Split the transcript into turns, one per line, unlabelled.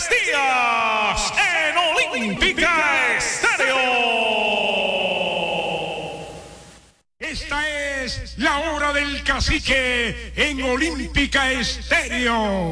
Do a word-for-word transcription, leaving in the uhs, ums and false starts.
Díaz en Olímpica Estéreo. Esta es la hora del cacique en Olímpica Estéreo.